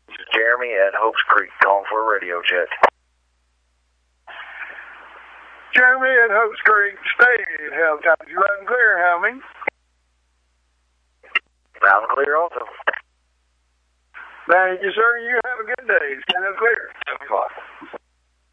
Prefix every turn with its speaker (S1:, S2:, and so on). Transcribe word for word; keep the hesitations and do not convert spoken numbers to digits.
S1: This is Jeremy at Hopes Creek calling for a radio check.
S2: Jeremy at Hopes Creek, state helicopter. You loud and clear, Helmy?
S1: Loud and clear also.
S2: Thank you, sir. You have a good day. Stand up clear. seven o'clock.